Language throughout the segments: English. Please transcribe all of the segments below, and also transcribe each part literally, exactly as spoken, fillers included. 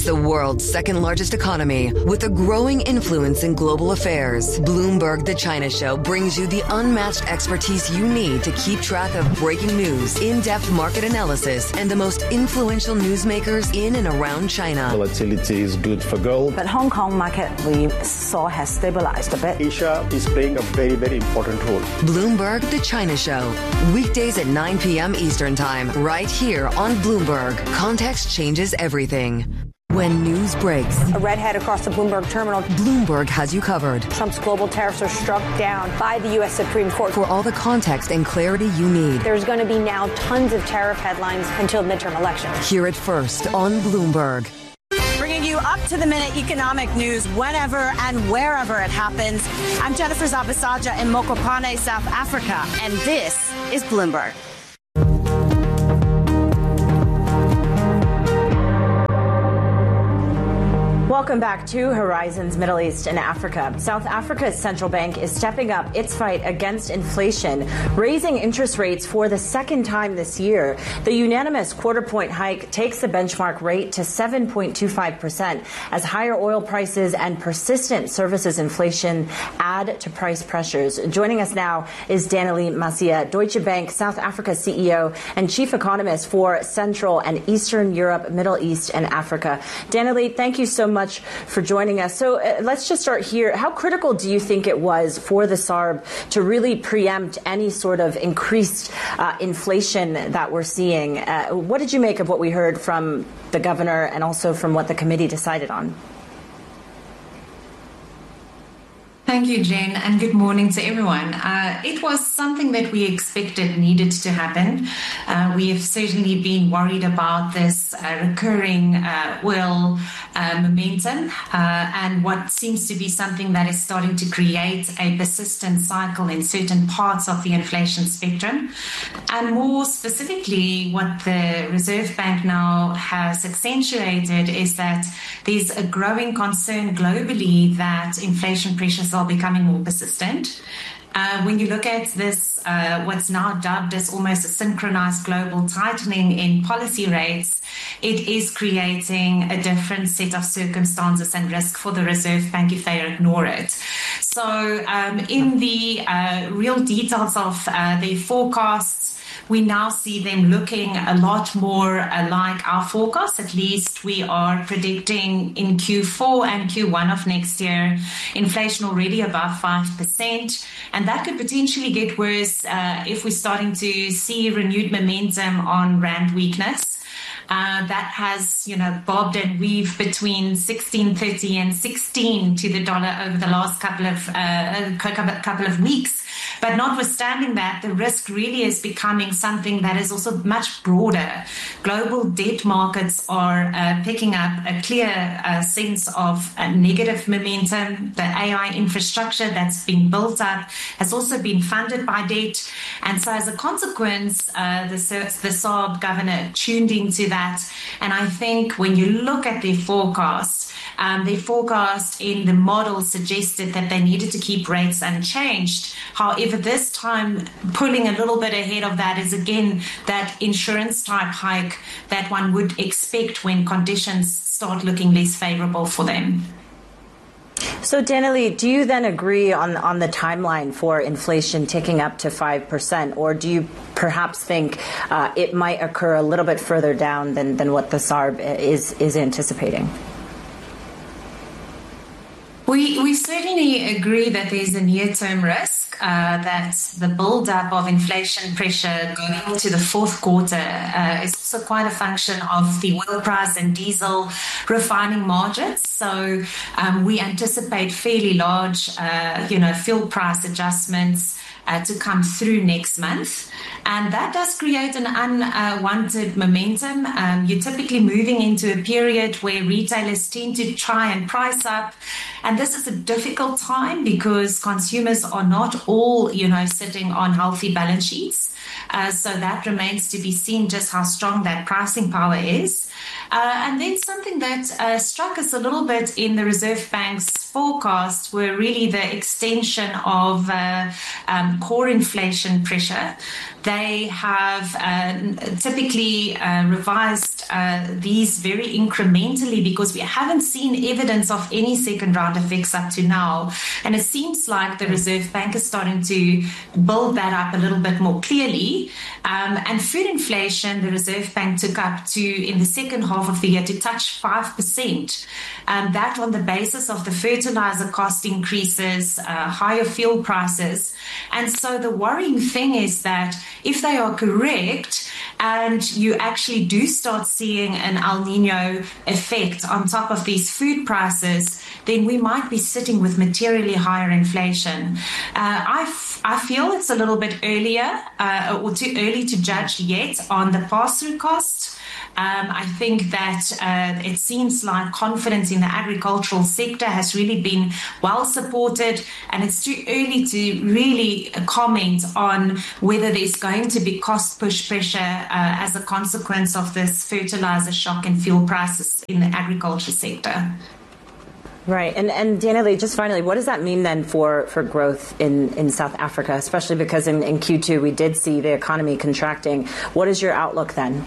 the world's second largest economy with a growing influence in global affairs. Bloomberg The China Show brings you the unmatched expertise you need to keep track of breaking news, in-depth market analysis, and the most influential newsmakers in and around China. Volatility is good for gold. But Hong Kong market we saw has stabilized a bit. Asia is playing a very, very important role. Bloomberg The China Show, weekdays at nine p.m. Eastern Time, right here on Bloomberg. Context changes everything. When news breaks, a redhead across the Bloomberg terminal. Bloomberg has you covered. Trump's global tariffs are struck down by the U S Supreme Court. For all the context and clarity you need. There's going to be now tons of tariff headlines until midterm elections. Hear it first on Bloomberg. Bringing you up-to-the-minute economic news whenever and wherever it happens. I'm Jennifer Zabasaja in Mokopane, South Africa, and this is Bloomberg. Welcome back to Horizons Middle East and Africa. South Africa's central bank is stepping up its fight against inflation, raising interest rates for the second time this year. The unanimous quarter-point hike takes the benchmark rate to seven point two five percent as higher oil prices and persistent services inflation add to price pressures. Joining us now is Dannelie Masia, Deutsche Bank South Africa C E O and Chief Economist for Central and Eastern Europe, Middle East and Africa. Dannelie, thank you so much much for joining us. So uh, let's just start here. How critical do you think it was for the S A R B to really preempt any sort of increased uh, inflation that we're seeing? Uh, what did you make of what we heard from the governor and also from what the committee decided on? Thank you, Jen, and good morning to everyone. Uh, it was something that we expected needed to happen. Uh, we have certainly been worried about this uh, recurring uh, oil uh, momentum uh, and what seems to be something that is starting to create a persistent cycle in certain parts of the inflation spectrum. And more specifically, what the Reserve Bank now has accentuated is that there's a growing concern globally that inflation pressures are becoming more persistent. Uh, when you look at this, uh, what's now dubbed as almost a synchronized global tightening in policy rates, it is creating a different set of circumstances and risk for the Reserve Bank if they ignore it. So um, in the uh, real details of uh, their forecasts, we now see them looking a lot more like our forecast. At least we are predicting in Q four and Q one of next year, inflation already above five percent. And that could potentially get worse uh, if we're starting to see renewed momentum on rand weakness. Uh, that has, you know, bobbed and weaved between sixteen thirty and sixteen to the dollar over the last couple of uh, couple of weeks. But notwithstanding that, the risk really is becoming something that is also much broader. Global debt markets are uh, picking up a clear uh, sense of uh, negative momentum. The A I infrastructure that's been built up has also been funded by debt. And so as a consequence, uh, the, the S A R B governor tuned into that. And I think when you look at their forecast, um, their forecast in the model suggested that they needed to keep rates unchanged. However, this time, pulling a little bit ahead of that is, again, that insurance type hike that one would expect when conditions start looking less favorable for them. So, Dannelie, do you then agree on, on the timeline for inflation ticking up to five percent, or do you perhaps think uh, it might occur a little bit further down than, than what the S A R B is, is anticipating? We, we certainly agree that there's a near-term risk uh, that the build-up of inflation pressure going into the fourth quarter uh, is also quite a function of the oil price and diesel refining margins. So um, we anticipate fairly large, uh, you know, fuel price adjustments Uh, to come through next month. And that does create an unwanted momentum. Um, you're typically moving into a period where retailers tend to try and price up. And this is a difficult time because consumers are not all, you know, sitting on healthy balance sheets. Uh, so that remains to be seen just how strong that pricing power is. Uh, and then something that uh, struck us a little bit in the Reserve Bank's forecast were really the extension of uh, um, core inflation pressure. they have uh, typically uh, revised uh, these very incrementally because we haven't seen evidence of any second round effects up to now. And it seems like the Reserve Bank is starting to build that up a little bit more clearly. Um, and food inflation, the Reserve Bank took up to, in the second half of the year, to touch five percent. Um, that on the basis of the fertilizer cost increases, uh, higher fuel prices. And so the worrying thing is that if they are correct and you actually do start seeing an El Nino effect on top of these food prices, then we might be sitting with materially higher inflation. Uh, I, f- I feel it's a little bit earlier uh, or too early to judge yet on the pass-through cost. Um, I think that uh, it seems like confidence in the agricultural sector has really been well supported, and it's too early to really comment on whether there's going to be cost push pressure uh, as a consequence of this fertilizer shock and fuel prices in the agriculture sector. Right. And, and Danielle, just finally, what does that mean then for, for growth in, in South Africa, especially because in, in Q two we did see the economy contracting? What is your outlook then?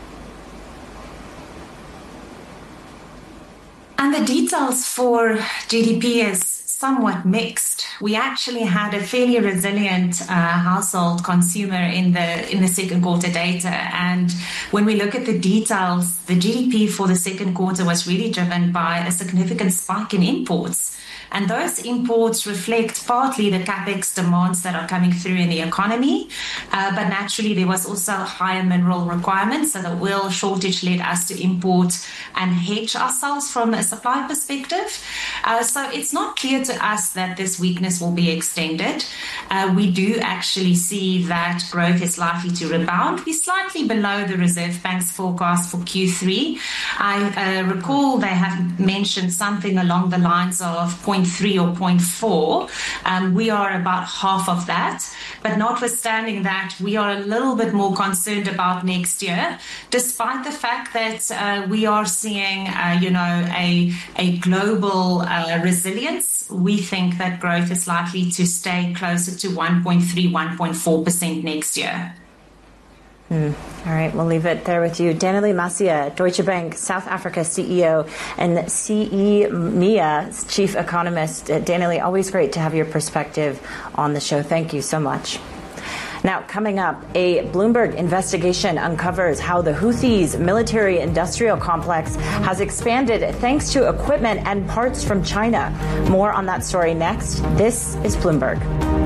And the details for G D P is somewhat mixed. We actually had a fairly resilient uh, household consumer in the in the second quarter data. And when we look at the details, the G D P for the second quarter was really driven by a significant spike in imports. And those imports reflect partly the capex demands that are coming through in the economy. Uh, but naturally, there was also higher mineral requirements. So the oil shortage led us to import and hedge ourselves from a supply perspective. Uh, so it's not clear to us that this weakness will be extended. Uh, we do actually see that growth is likely to rebound. We're slightly below the Reserve Bank's forecast for Q three. I uh, recall they have mentioned something along the lines of zero point three or zero point four. Um, we are about half of that. But notwithstanding that, we are a little bit more concerned about next year, despite the fact that uh, we are seeing, uh, you know, a, a global uh, resilience. We think that growth is likely to stay closer to one point three, one point four percent next year. Mm. All right, we'll leave it there with you. Danielle Masia, Deutsche Bank South Africa C E O, and C E M E A Chief Economist. Uh, Danielle, always great to have your perspective on the show. Thank you so much. Now, coming up, a Bloomberg investigation uncovers how the Houthis' military-industrial complex has expanded thanks to equipment and parts from China. More on that story next. This is Bloomberg.